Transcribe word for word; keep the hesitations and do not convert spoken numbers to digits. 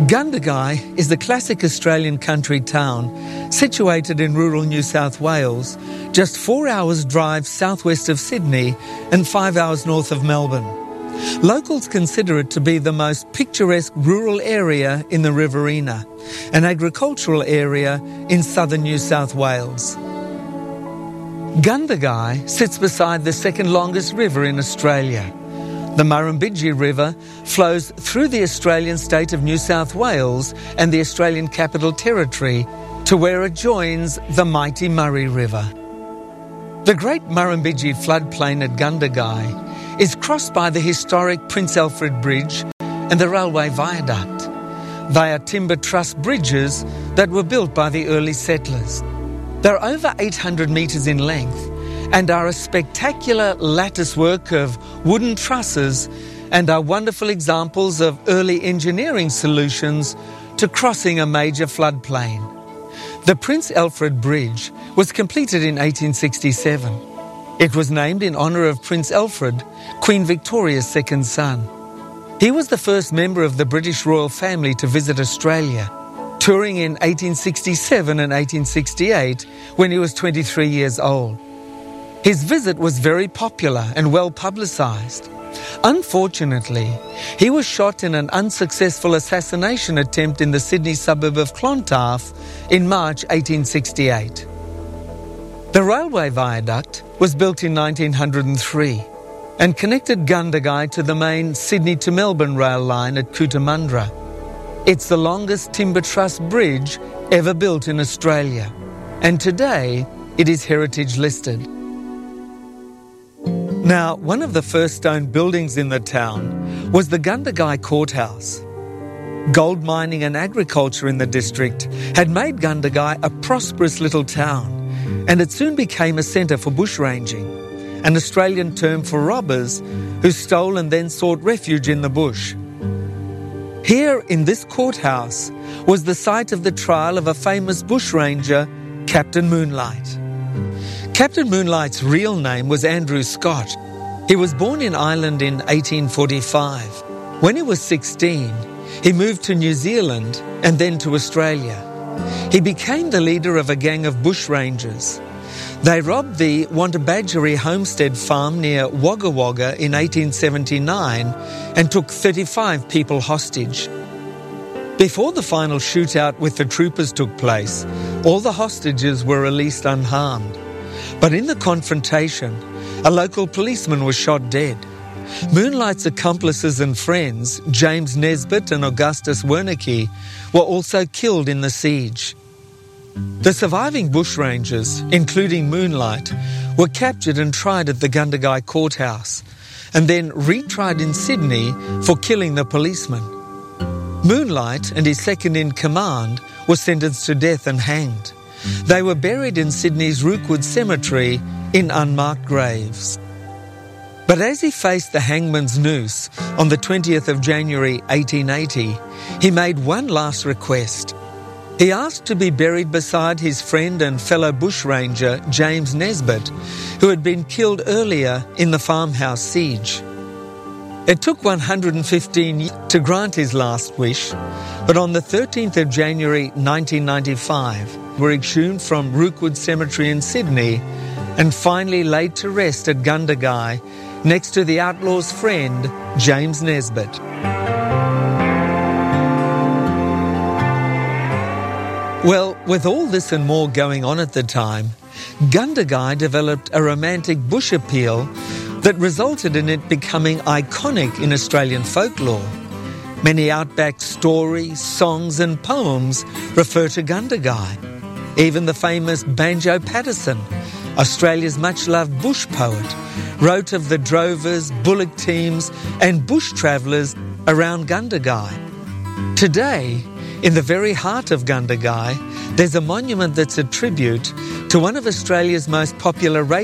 Gundagai is the classic Australian country town situated in rural New South Wales, just four hours drive southwest of Sydney and five hours north of Melbourne. Locals consider it to be the most picturesque rural area in the Riverina, an agricultural area in southern New South Wales. Gundagai sits beside the second longest river in Australia. The Murrumbidgee River flows through the Australian state of New South Wales and the Australian Capital Territory to where it joins the mighty Murray River. The Great Murrumbidgee floodplain at Gundagai is crossed by the historic Prince Alfred Bridge and the railway viaduct. They are timber truss bridges that were built by the early settlers. They're over eight hundred metres in length and are a spectacular lattice work of wooden trusses and are wonderful examples of early engineering solutions to crossing a major floodplain. The Prince Alfred Bridge was completed in eighteen sixty-seven. It was named in honour of Prince Alfred, Queen Victoria's second son. He was the first member of the British royal family to visit Australia, touring in eighteen sixty-seven and eighteen sixty-eight when he was twenty-three years old. His visit was very popular and well publicised. Unfortunately, he was shot in an unsuccessful assassination attempt in the Sydney suburb of Clontarf in March eighteen sixty-eight. The railway viaduct was built in nineteen oh three and connected Gundagai to the main Sydney to Melbourne rail line at Cootamundra. It's the longest timber truss bridge ever built in Australia, and today it is heritage listed. Now, one of the first stone buildings in the town was the Gundagai Courthouse. Gold mining and agriculture in the district had made Gundagai a prosperous little town, and it soon became a centre for bushranging, an Australian term for robbers who stole and then sought refuge in the bush. Here in this courthouse was the site of the trial of a famous bushranger, Captain Moonlight. Captain Moonlight's real name was Andrew Scott. He was born in Ireland in eighteen forty-five. When he was sixteen, he moved to New Zealand and then to Australia. He became the leader of a gang of bushrangers. They robbed the Wantabadgery homestead farm near Wagga Wagga in eighteen seventy-nine and took thirty-five people hostage. Before the final shootout with the troopers took place, all the hostages were released unharmed. But in the confrontation, a local policeman was shot dead. Moonlight's accomplices and friends, James Nesbitt and Augustus Wernicke, were also killed in the siege. The surviving bushrangers, including Moonlight, were captured and tried at the Gundagai Courthouse, and then retried in Sydney for killing the policeman. Moonlight and his second-in-command were sentenced to death and hanged. They were buried in Sydney's Rookwood Cemetery in unmarked graves. But as he faced the hangman's noose on the twentieth of January eighteen eighty, he made one last request. He asked to be buried beside his friend and fellow bushranger James Nesbitt, who had been killed earlier in the farmhouse siege. It took one hundred fifteen years to grant his last wish, but on the thirteenth of January nineteen ninety-five, were exhumed from Rookwood Cemetery in Sydney and finally laid to rest at Gundagai next to the outlaw's friend, James Nesbitt. Well, with all this and more going on at the time, Gundagai developed a romantic bush appeal that resulted in it becoming iconic in Australian folklore. Many outback stories, songs and poems refer to Gundagai. Even the famous Banjo Paterson, Australia's much-loved bush poet, wrote of the drovers, bullock teams and bush travellers around Gundagai. Today, in the very heart of Gundagai, there's a monument that's a tribute to one of Australia's most popular radio